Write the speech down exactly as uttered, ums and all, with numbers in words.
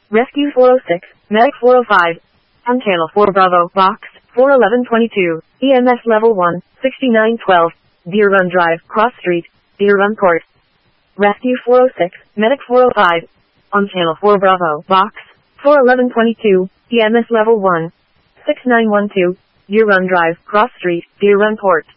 Rescue four oh six, Medic four oh five. On Channel four Bravo, Box, four eleven twenty-two, E M S Level one, sixty-nine twelve, Deer Run Drive, Cross Street, Deer Run Court. Rescue four oh six, Medic four oh five. On Channel four Bravo, Box, four eleven twenty-two, E M S Level one, six nine one two, Deer Run Drive, Cross Street, Deer Run Court.